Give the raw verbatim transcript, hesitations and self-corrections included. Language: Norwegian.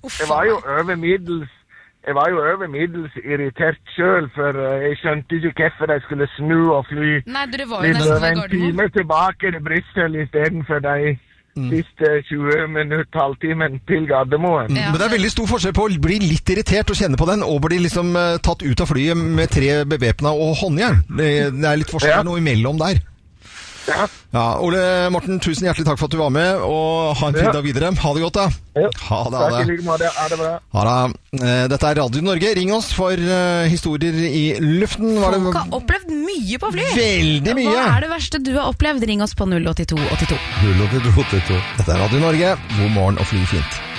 jeg var jo over middels Jeg var jo over middels irritert selv, for jeg skjønte ikke hvorfor jeg skulle snu og fly. Nei, du var jo nesten ved en time tilbake til Brussel i stedet for de mm. siste tjue minutter, halvtimen til Gardermoen. Ja. Men det er veldig stor forskjell på å bli litt irritert og kjenne på den, og bli liksom uh, tatt ut av flyet med tre bevæpna og håndjern. Det, det er litt forskjell ja. Noe imellom der. Ja. Ja, Ole Morten, tusen hjertelig takk for at du var med, og ha en fin ja. Dag videre. Ha det godt, da. Ja. Ha det, ha det. Takk i like måte. Ha det bra. Ha det. Dette er Radio Norge. Ring oss for uh, historier i luften. Var Folk det... har opplevd mye på fly. Veldig mye. Hva er det verste du har opplevd? Ring oss på null åtte to åtte to. null åtte to åtte to. Dette er Radio Norge. God morgen og fly fint.